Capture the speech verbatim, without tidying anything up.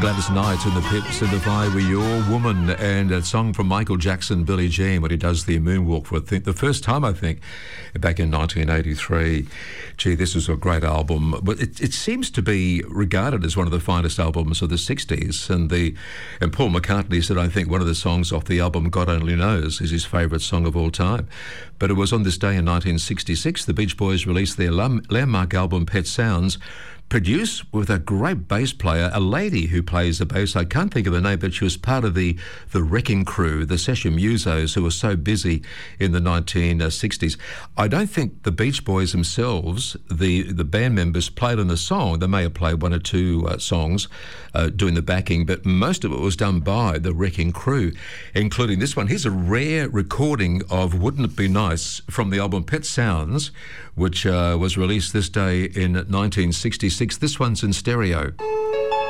Gladys Knight and the Pips and If I Were Your Woman, and a song from Michael Jackson, Billie Jean, when he does the moonwalk for I think, the first time, I think, back in nineteen eighty-three. Gee, this is a great album. But it, it seems to be regarded as one of the finest albums of the sixties. And the and Paul McCartney said, I think one of the songs off the album, God Only Knows, is his favourite song of all time. But it was on this day in nineteen sixty-six, the Beach Boys released their landmark album, Pet Sounds, produced with a great bass player, a lady who plays the bass. I can't think of the name, but she was part of the, the Wrecking Crew, the Session Musos, who were so busy in the nineteen sixties. I don't think the Beach Boys themselves, the, the band members, played on the song. They may have played one or two uh, songs uh, doing the backing, but most of it was done by the Wrecking Crew, including this one. Here's a rare recording of Wouldn't It Be Nice from the album Pet Sounds, which uh, was released this day in nineteen sixty-six. This one's in stereo.